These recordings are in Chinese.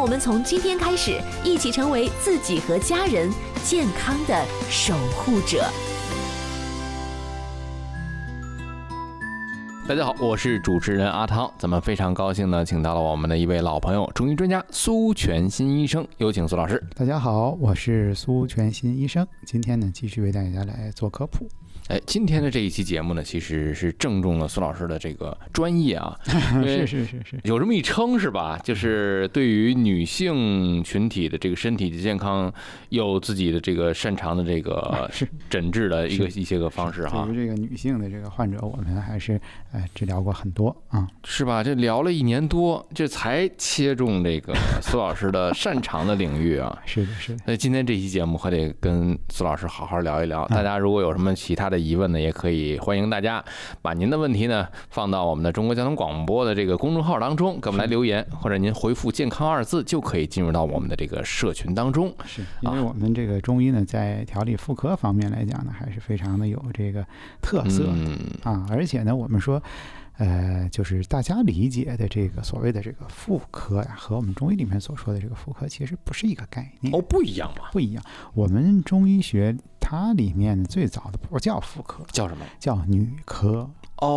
我们从今天开始，一起成为自己和家人健康的守护者。 大家好，我是主持人阿汤。咱们非常高兴呢，请到了我们的一位老朋友，中医专家苏全新医生，有请苏老师。 大家好，我是苏全新医生。今天呢，继续为大家来做科普。 今天的这一期节目呢，其实是正中了苏老师的这个专业啊， 是， 有这么一称是吧？就是对于女性群体的这个身体的健康，有自己的这个擅长的这个诊治的一些个方式哈。 对于这个女性的这个患者，我们还是治疗过很多啊， 是吧？这聊了1年多，这才切中这个苏老师的擅长的领域啊。 是的。 所以今天这期节目还得跟苏老师好好聊一聊。大家如果有什么其他的疑问呢，也可以欢迎大家把您的问题呢放到我们的中国交通广播的这个公众号当中，给我们来留言，或者您回复健康2字就可以进入到我们的这个社群当中。 是因为我们这个中医呢，在调理妇科方面来讲呢，还是非常的有这个特色啊，而且呢，我们说就是大家理解的这个所谓的这个妇科呀，和我们中医里面所说的这个妇科其实不是一个概念。 不一样吗？ 不一样。我们中医学它里面最早的不叫妇科， 叫什么？ 叫女科。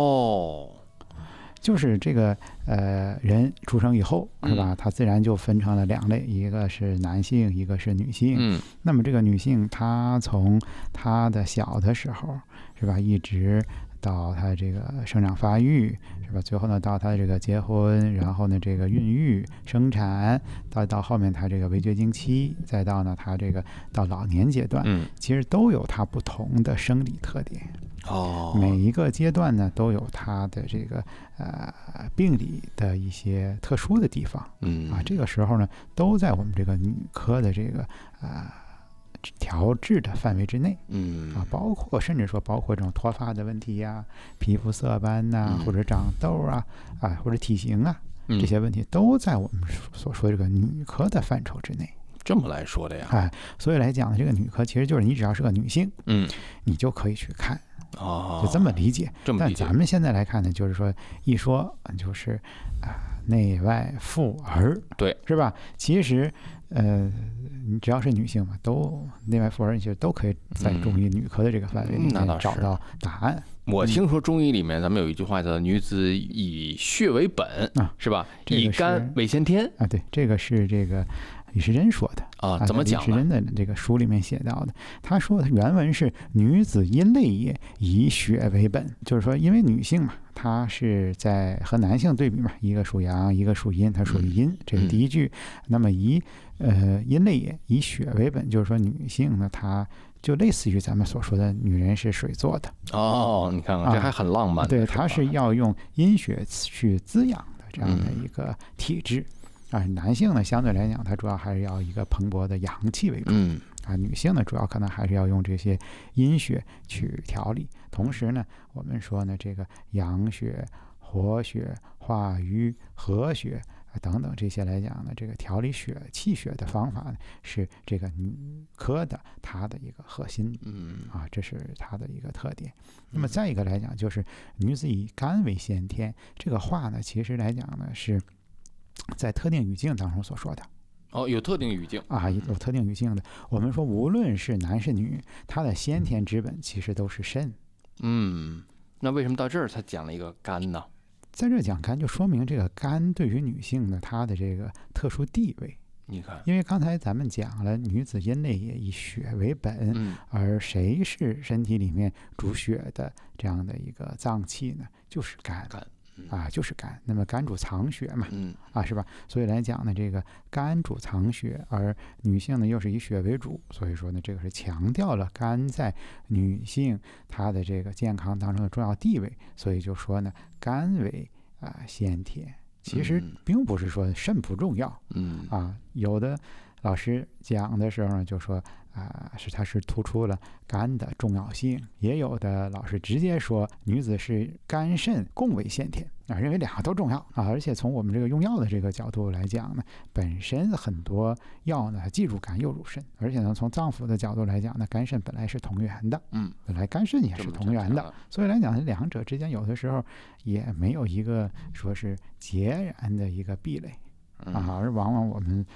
就是这个人出生以后是吧，他自然就分成了2类，一个是男性，一个是女性。那么这个女性，她从她的小的时候是吧，一直到她这个生长发育是吧，最后呢到她这个结婚，然后呢这个孕育生产，到后面她这个围绝经期，再到呢她这个到老年阶段，其实都有它不同的生理特点。每一个阶段呢都有它的这个病理的一些特殊的地方。这个时候呢都在我们这个女科的这个调治的范围之内。包括甚至说包括这种脱发的问题呀、皮肤色斑呐、或者长痘啊，或者体型啊，这些问题都在我们所说的这个女科的范畴之内。 这么来说的呀？ 所以来讲呢，这个女科其实就是你只要是个女性，你就可以去看。就这么理解。但咱们现在来看呢，就是说一说就是内外妇儿， 对， 是吧？其实你只要是女性嘛，都内外妇儿，其实都可以在中医女科的这个范围里面找到答案。 我听说中医里面咱们有一句话叫"女子以血为本"，是吧？以肝为先天啊，对，这个是这个李时珍说的怎么讲呢？ 李时珍的这个书里面写到的，他说的原文是"女子阴类也，以血为本"，就是说，因为女性嘛，她是在和男性对比嘛，一个属阳，一个属阴，它属于阴，这是第一句。那么阴类也，以血为本，就是说女性呢，她就类似于咱们所说的女人是水做的。 你看看这还很浪漫。 对，她是要用阴血去滋养的这样的一个体质。男性呢，相对来讲，它主要还是要一个蓬勃的阳气为主。女性呢，主要可能还是要用这些阴血去调理。同时呢，我们说呢，这个阳血、活血、化瘀、和血等等这些来讲呢，这个调理气血的方法呢，是这个女科的它的一个核心。这是它的一个特点。那么再一个来讲，就是女子以肝为先天，这个话呢，其实来讲呢是在特定语境当中所说的。 有特定语境有特定语境的。我们说无论是男是女，它的先天之本其实都是肾。 那为什么到这儿才讲了一个肝呢？ 在这讲肝，就说明这个肝对于女性的它的这个特殊地位。 你看， 因为刚才咱们讲了，女子阴类也，以血为本，而谁是身体里面主血的这样的一个脏器呢？就是肝。就是肝。那么肝主藏血嘛，是吧？所以来讲呢，这个肝主藏血，而女性呢又是以血为主，所以说呢，这个是强调了肝在女性她的这个健康当中的重要地位。所以就说呢，肝为先天。其实并不是说肾不重要。有的老师讲的时候呢，就说它是突出了肝的重要性。也有的老师直接说女子是肝肾共为先天，认为2个都重要而且从我们这个用药的这个角度来讲呢，本身很多药呢既入肝又入肾，而且呢从脏腑的角度来讲呢，肝肾本来是同源的，本来肝肾也是同源的，所以来讲2者之间有的时候也没有一个说是截然的一个壁垒而往往我们